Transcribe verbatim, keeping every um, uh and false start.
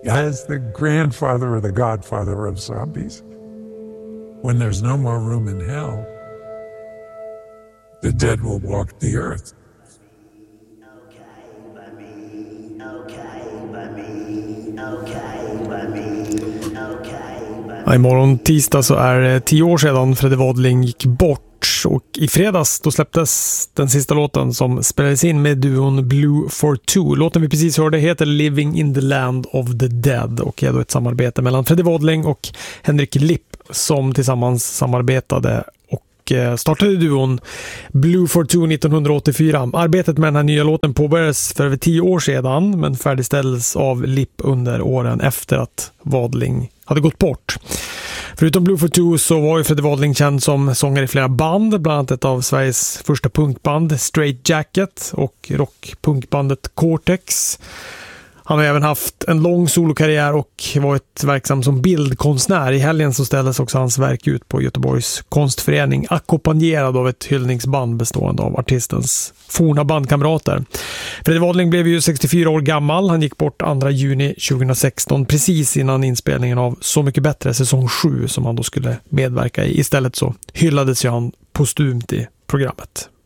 As the grandfather or the godfather of zombies, when there's no more room in hell, the dead will walk the earth. Ja, imorgon tisdag så är det tio år sedan Freddie Wadling gick bort, och i fredags då släpptes den sista låten som spelades in med duon Blue for Two. Låten vi precis hörde heter Living in the Land of the Dead och är då ett samarbete mellan Freddie Wadling och Henrik Lipp som tillsammans samarbetade och startade duon Blue for Two nittonhundraåttiofyra. Arbetet med den här nya låten påbörjades för över tio år sedan men färdigställdes av Lipp under åren efter att Wadling hade gått bort. Förutom Blue for Two så var ju Freddie Wadling känd som sångare i flera band, bland annat ett av Sveriges första punkband, Straight Jacket, och rockpunkbandet Cortex. Han har även haft en lång solokarriär och varit verksam som bildkonstnär. I helgen så ställdes också hans verk ut på Göteborgs konstförening, ackompanjerad av ett hyllningsband bestående av artistens forna bandkamrater. Freddie Wadling blev ju sextiofyra år gammal. Han gick bort andra juni tjugohundrasexton, precis innan inspelningen av Så mycket bättre säsong sju som han då skulle medverka i. Istället så hyllades ju han postumt i programmet.